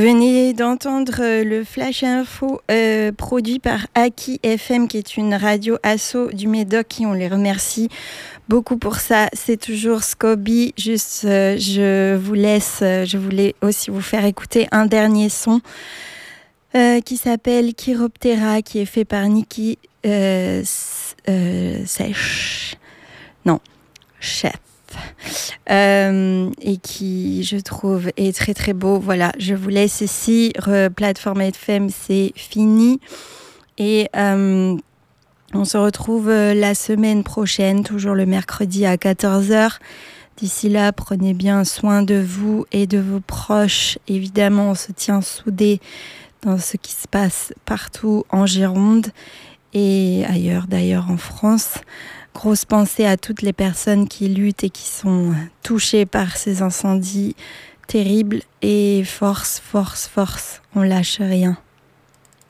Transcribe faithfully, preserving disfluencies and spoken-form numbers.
Vous venez d'entendre le Flash Info euh, produit par Aki F M, qui est une radio asso du Médoc, qui on les remercie beaucoup pour ça. C'est toujours Scoby. Juste, euh, je vous laisse, euh, je voulais aussi vous faire écouter un dernier son euh, qui s'appelle Chiroptera, qui est fait par Niki euh, euh, Sèche. Non, Chef. Euh, et qui, je trouve, est très très beau. Voilà, je vous laisse ici. Re, Plateforme F M, c'est fini. Et euh, on se retrouve la semaine prochaine, toujours le mercredi à quatorze heures. D'ici là, prenez bien soin de vous et de vos proches. Évidemment, on se tient soudés dans ce qui se passe partout en Gironde et ailleurs, d'ailleurs en France. Grosse pensée à toutes les personnes qui luttent et qui sont touchées par ces incendies terribles. Et force, force, force, on lâche rien.